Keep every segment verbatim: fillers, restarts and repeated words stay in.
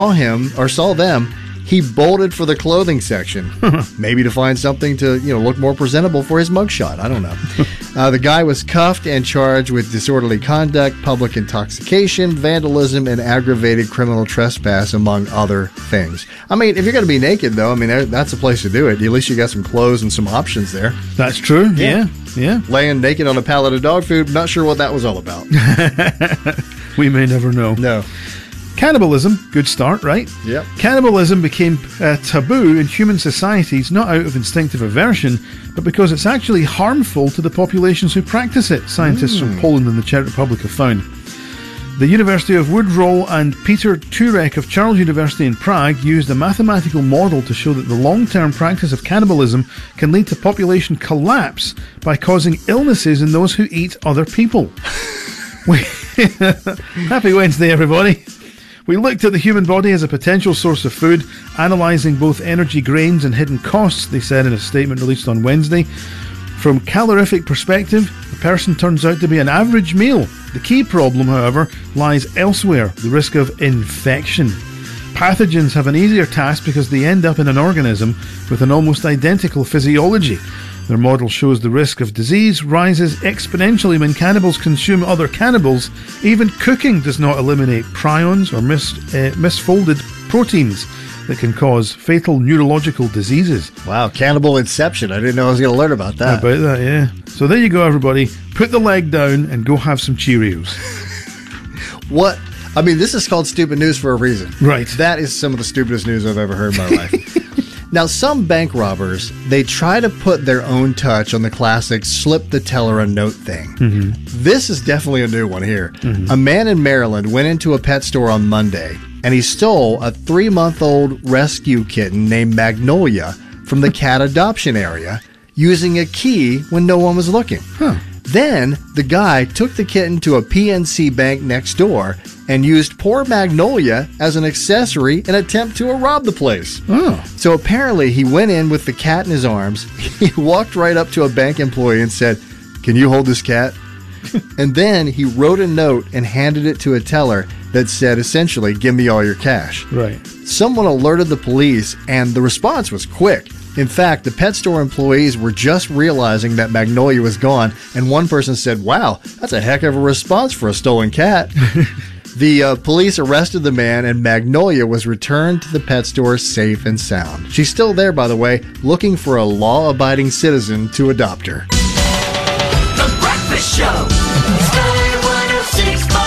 saw him or saw them, he bolted for the clothing section, maybe to find something to, you know, look more presentable for his mugshot. I don't know. Uh, the guy was cuffed and charged with disorderly conduct, public intoxication, vandalism, and aggravated criminal trespass, among other things. I mean, if you're going to be naked, though, I mean, that's a place to do it. At least you got some clothes and some options there. That's true. Yeah. Yeah. yeah. Laying naked on a pallet of dog food, not sure what that was all about. We may never know. No. Cannibalism, good start, right? Yep. Cannibalism became uh, taboo in human societies, not out of instinctive aversion, but because it's actually harmful to the populations who practice it, scientists mm. from Poland and the Czech Republic have found. The University of Woodrow and Peter Turek of Charles University in Prague used a mathematical model to show that the long-term practice of cannibalism can lead to population collapse by causing illnesses in those who eat other people. Happy Wednesday, everybody. We looked at the human body as a potential source of food, analysing both energy gains and hidden costs, they said in a statement released on Wednesday. From a calorific perspective, a person turns out to be an average meal. The key problem, however, lies elsewhere, the risk of infection. Pathogens have an easier task because they end up in an organism with an almost identical physiology. Their model shows the risk of disease rises exponentially when cannibals consume other cannibals. Even cooking does not eliminate prions or mis, uh, misfolded proteins that can cause fatal neurological diseases. Wow, cannibal inception. I didn't know I was going to learn about that. About that, yeah. So there you go, everybody. Put the leg down and go have some Cheerios. What? I mean, this is called stupid news for a reason. Right. That is some of the stupidest news I've ever heard in my life. Now, some bank robbers, they try to put their own touch on the classic slip the teller a note thing. Mm-hmm. This is definitely a new one here. Mm-hmm. A man in Maryland went into a pet store on Monday, and he stole a three-month-old rescue kitten named Magnolia from the cat adoption area using a key when no one was looking. Huh. Then, the guy took the kitten to a P N C bank next door and used poor Magnolia as an accessory in an attempt to rob the place. Oh. So apparently he went in with the cat in his arms. He walked right up to a bank employee and said, "Can you hold this cat?" And then he wrote a note and handed it to a teller that said, essentially, "Give me all your cash." Right. Someone alerted the police, and the response was quick. In fact, the pet store employees were just realizing that Magnolia was gone, and one person said, "Wow, that's a heck of a response for a stolen cat." The uh, police arrested the man, and Magnolia was returned to the pet store safe and sound. She's still there, by the way, looking for a law-abiding citizen to adopt her. The Breakfast Show. Sky one oh six point five.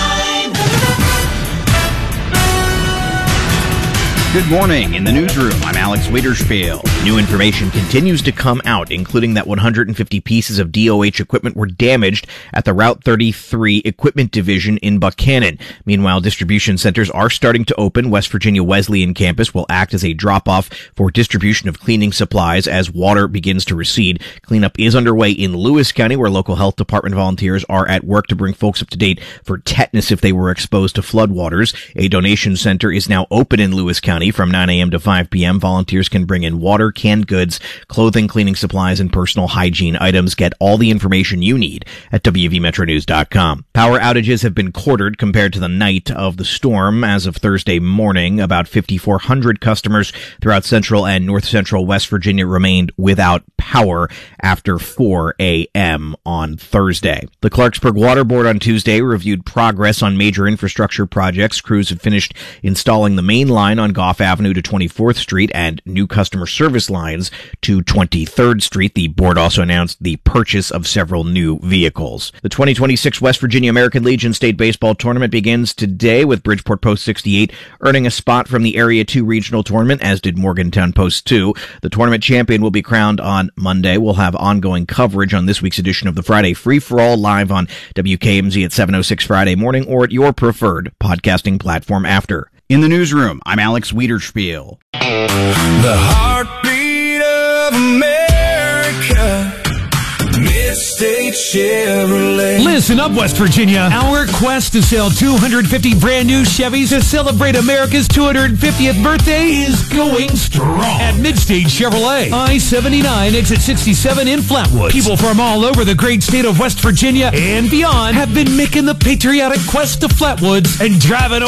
Good morning. In the newsroom, I'm Alex Wiederspiel. New information continues to come out, including that one hundred fifty pieces of D O H equipment were damaged at the Route thirty-three Equipment Division in Buchanan. Meanwhile, distribution centers are starting to open. West Virginia Wesleyan campus will act as a drop-off for distribution of cleaning supplies as water begins to recede. Cleanup is underway in Lewis County, where local health department volunteers are at work to bring folks up to date for tetanus if they were exposed to floodwaters. A donation center is now open in Lewis County. From nine a.m. to five p.m., volunteers can bring in water, canned goods, clothing, cleaning supplies, and personal hygiene items. Get all the information you need at W V Metro News dot com. Power outages have been quartered compared to the night of the storm. As of Thursday morning, about fifty-four hundred customers throughout central and north central West Virginia remained without power after four a.m. on Thursday. The Clarksburg Water Board on Tuesday reviewed progress on major infrastructure projects. Crews have finished installing the main line on Goff Avenue to twenty-fourth Street and new customer service lines to twenty-third Street. The board also announced the purchase of several new vehicles. The twenty twenty-six West Virginia American Legion State Baseball Tournament begins today with Bridgeport Post sixty-eight earning a spot from the Area two Regional Tournament, as did Morgantown Post two. The tournament champion will be crowned on Monday. We'll have ongoing coverage on this week's edition of the Friday Free-for-All live on W K M Z at seven oh six Friday morning or at your preferred podcasting platform after. In the newsroom, I'm Alex Wiederspiel. The heartbeat of America, Mid-State Chevrolet. Listen up, West Virginia. Our quest to sell two hundred fifty brand new Chevys to celebrate America's two hundred fiftieth birthday is going strong at Mid-State Chevrolet. I seventy-nine, exit sixty-seven in Flatwoods. People from all over the great state of West Virginia and beyond have been making the patriotic quest to Flatwoods and driving